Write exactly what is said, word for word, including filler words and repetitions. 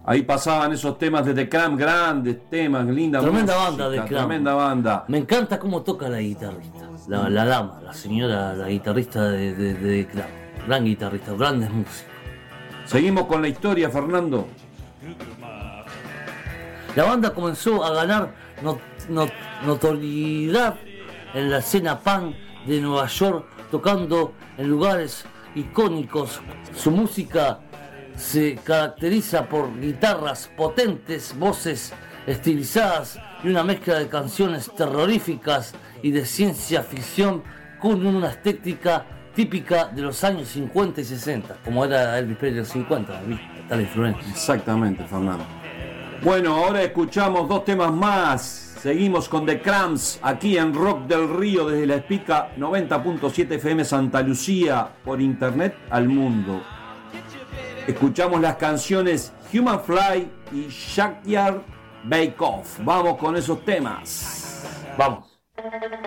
Ahí pasaban esos temas de The Cramps, grandes temas, linda Tremenda música, banda de Cramps. Tremenda banda. Me encanta cómo toca la guitarrista. La, la dama, la señora, la guitarrista de, de, de The Cramps. Gran guitarrista, grandes músicos. Seguimos con la historia, Fernando. La banda comenzó a ganar not, not, notoriedad en la escena punk de Nueva York, tocando en lugares icónicos. Su música se caracteriza por guitarras potentes, voces estilizadas y una mezcla de canciones terroríficas y de ciencia ficción con una estética típica de los años cincuenta y sesenta, como era Elvis Presley de los cincuenta, ¿viste? Tal influencia. Exactamente, Fernando. Bueno, ahora escuchamos dos temas más. Seguimos con The Cramps aquí en Rock del Río desde la Espica noventa punto siete F M Santa Lucía, por internet al mundo. Escuchamos las canciones Human Fly y Backyard Bake Off. Vamos con esos temas. Vamos.